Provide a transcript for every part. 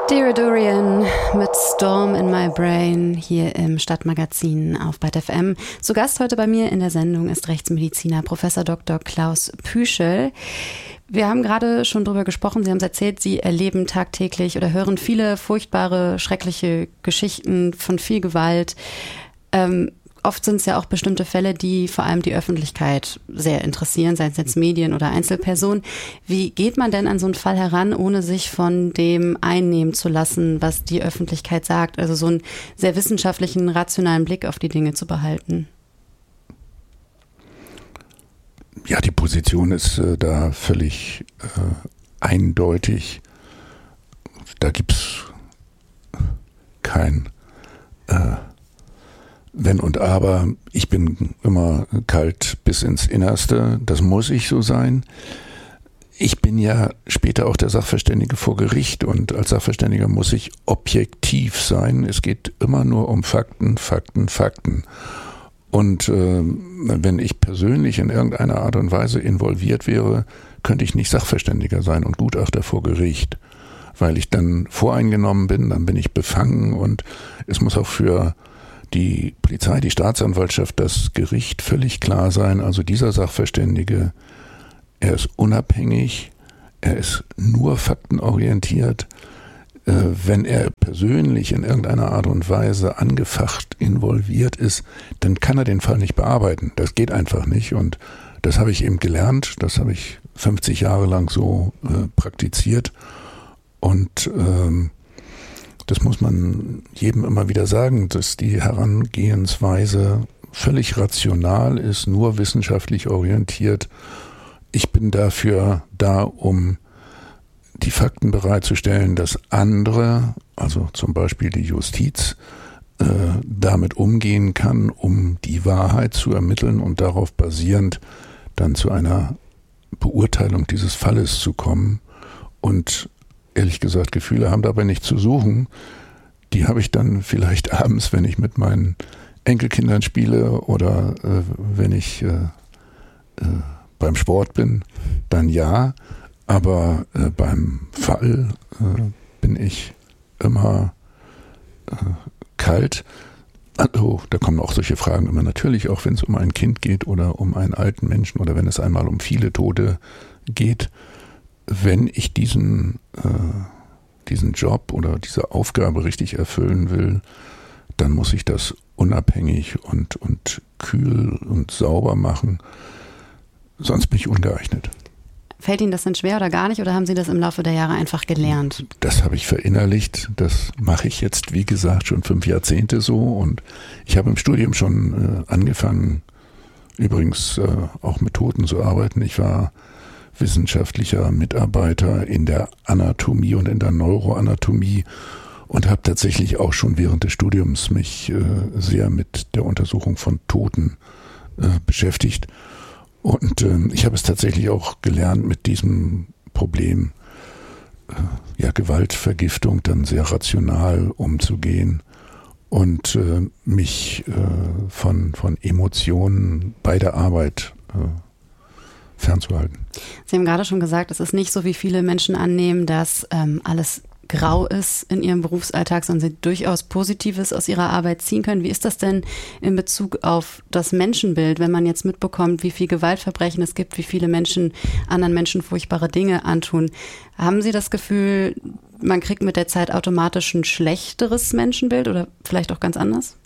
Dear Durian mit Storm in My Brain hier im Stadtmagazin auf BAT FM. Zu Gast heute bei mir in der Sendung ist Rechtsmediziner Professor Dr. Klaus Püschel. Wir haben gerade schon drüber gesprochen, Sie haben es erzählt, Sie erleben tagtäglich oder hören viele furchtbare, schreckliche Geschichten von viel Gewalt. Oft sind es ja auch bestimmte Fälle, die vor allem die Öffentlichkeit sehr interessieren, seien es jetzt Medien oder Einzelpersonen. Wie geht man denn an so einen Fall heran, ohne sich von dem einnehmen zu lassen, was die Öffentlichkeit sagt? Also so einen sehr wissenschaftlichen, rationalen Blick auf die Dinge zu behalten. Ja, die Position ist da völlig eindeutig. Da gibt es kein Wenn und Aber. Ich bin immer kalt bis ins Innerste. Das muss ich so sein. Ich bin ja später auch der Sachverständige vor Gericht und als Sachverständiger muss ich objektiv sein. Es geht immer nur um Fakten, Fakten, Fakten. Und wenn ich persönlich in irgendeiner Art und Weise involviert wäre, könnte ich nicht Sachverständiger sein und Gutachter vor Gericht, weil ich dann voreingenommen bin, dann bin ich befangen und es muss auch für die Polizei, die Staatsanwaltschaft, das Gericht völlig klar sein. Also dieser Sachverständige, er ist unabhängig, er ist nur faktenorientiert. Wenn er persönlich in irgendeiner Art und Weise angefacht involviert ist, dann kann er den Fall nicht bearbeiten. Das geht einfach nicht und das habe ich eben gelernt, das habe ich 50 Jahre lang so praktiziert und das muss man jedem immer wieder sagen, dass die Herangehensweise völlig rational ist, nur wissenschaftlich orientiert. Ich bin dafür da, um die Fakten bereitzustellen, dass andere, also zum Beispiel die Justiz, damit umgehen kann, um die Wahrheit zu ermitteln und darauf basierend dann zu einer Beurteilung dieses Falles zu kommen. Und ehrlich gesagt, Gefühle haben dabei nichts zu suchen. Die habe ich dann vielleicht abends, wenn ich mit meinen Enkelkindern spiele oder wenn ich beim Sport bin, dann ja. Aber beim Fall bin ich immer kalt. Also, da kommen auch solche Fragen immer natürlich, auch wenn es um ein Kind geht oder um einen alten Menschen oder wenn es einmal um viele Tote geht. Wenn ich diesen Job oder diese Aufgabe richtig erfüllen will, dann muss ich das unabhängig und kühl und sauber machen. Sonst bin ich ungeeignet. Fällt Ihnen das denn schwer oder gar nicht oder haben Sie das im Laufe der Jahre einfach gelernt? Das habe ich verinnerlicht. Das mache ich jetzt, wie gesagt, schon 5 Jahrzehnte so. Und ich habe im Studium schon angefangen, übrigens auch mit Toten zu arbeiten. Ich war wissenschaftlicher Mitarbeiter in der Anatomie und in der Neuroanatomie und habe tatsächlich auch schon während des Studiums mich sehr mit der Untersuchung von Toten beschäftigt. Und ich habe es tatsächlich auch gelernt, mit diesem Problem Gewaltvergiftung dann sehr rational umzugehen und mich von Emotionen bei der Arbeit fernzuhalten. Sie haben gerade schon gesagt, es ist nicht so, wie viele Menschen annehmen, dass alles grau ist in ihrem Berufsalltag, sondern sie durchaus Positives aus ihrer Arbeit ziehen können. Wie ist das denn in Bezug auf das Menschenbild, wenn man jetzt mitbekommt, wie viel Gewaltverbrechen es gibt, wie viele Menschen anderen Menschen furchtbare Dinge antun? Haben Sie das Gefühl, man kriegt mit der Zeit automatisch ein schlechteres Menschenbild oder vielleicht auch ganz anders?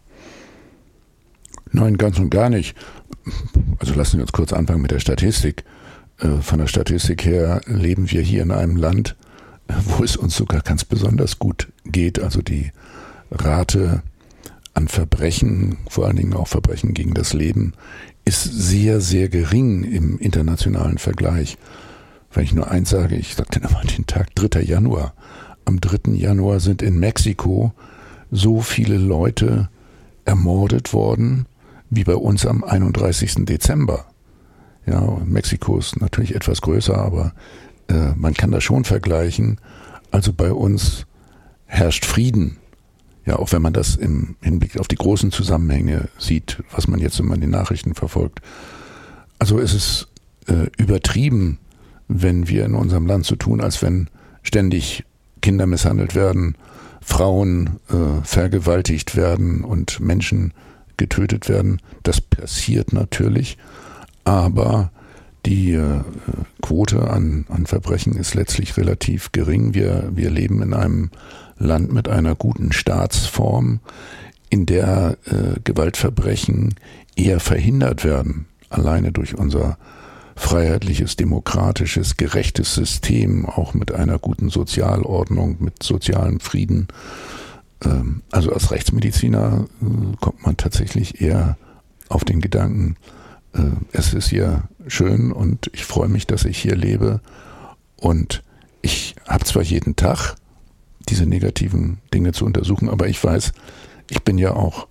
Nein, ganz und gar nicht. Also lassen wir uns kurz anfangen mit der Statistik. Von der Statistik her leben wir hier in einem Land, wo es uns sogar ganz besonders gut geht. Also die Rate an Verbrechen, vor allen Dingen auch Verbrechen gegen das Leben, ist sehr, sehr gering im internationalen Vergleich. Wenn ich nur eins sage, ich sage dann immer den Tag 3. Januar. Am 3. Januar sind in Mexiko so viele Leute ermordet worden, wie bei uns am 31. Dezember. Ja, Mexiko ist natürlich etwas größer, aber man kann das schon vergleichen. Also bei uns herrscht Frieden. Ja, auch wenn man das im Hinblick auf die großen Zusammenhänge sieht, was man jetzt immer in den Nachrichten verfolgt. Also es ist übertrieben, wenn wir in unserem Land so tun, als wenn ständig Kinder misshandelt werden, Frauen vergewaltigt werden und Menschen getötet werden. Das passiert natürlich, aber die Quote an Verbrechen ist letztlich relativ gering. Wir leben in einem Land mit einer guten Staatsform, in der Gewaltverbrechen eher verhindert werden, alleine durch unser freiheitliches, demokratisches, gerechtes System, auch mit einer guten Sozialordnung, mit sozialem Frieden. Also als Rechtsmediziner kommt man tatsächlich eher auf den Gedanken, es ist hier schön und ich freue mich, dass ich hier lebe. Und ich habe zwar jeden Tag diese negativen Dinge zu untersuchen, aber ich weiß, ich bin ja auch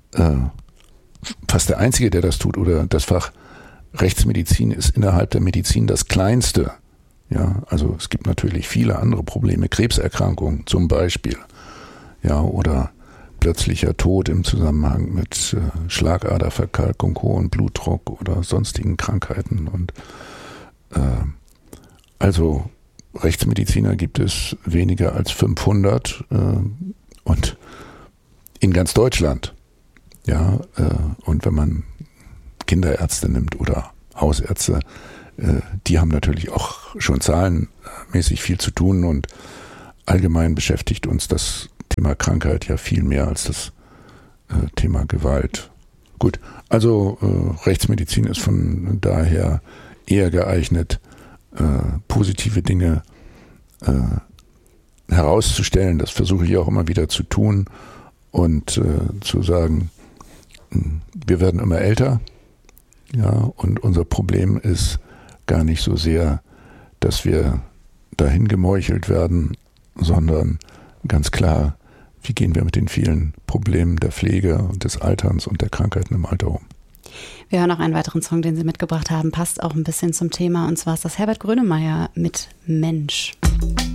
fast der Einzige, der das tut. Oder das Fach Rechtsmedizin ist innerhalb der Medizin das kleinste. Ja, also es gibt natürlich viele andere Probleme, Krebserkrankungen zum Beispiel, ja, oder plötzlicher Tod im Zusammenhang mit Schlagaderverkalkung, hohen Blutdruck oder sonstigen Krankheiten. Und also Rechtsmediziner gibt es weniger als 500 und in ganz Deutschland. Ja, und wenn man Kinderärzte nimmt oder Hausärzte, die haben natürlich auch schon zahlenmäßig viel zu tun und allgemein beschäftigt uns das Thema Krankheit ja viel mehr als das Thema Gewalt. Gut, also Rechtsmedizin ist von daher eher geeignet, positive Dinge herauszustellen. Das versuche ich auch immer wieder zu tun und zu sagen, wir werden immer älter, ja, und unser Problem ist gar nicht so sehr, dass wir dahin gemeuchelt werden, sondern ganz klar, wie gehen wir mit den vielen Problemen der Pflege und des Alterns und der Krankheiten im Alter um. Wir hören noch einen weiteren Song, den Sie mitgebracht haben, passt auch ein bisschen zum Thema, und zwar ist das Herbert Grönemeyer mit Mensch.